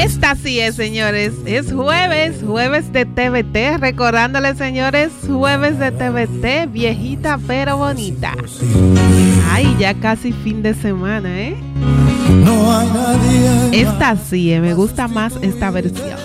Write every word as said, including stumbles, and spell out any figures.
Esta sí es, señores, es jueves, jueves de T V T, recordándoles, señores, jueves de T V T, viejita pero bonita. Ay, ya casi fin de semana, ¿eh? Esta sí, eh, me gusta más esta versión.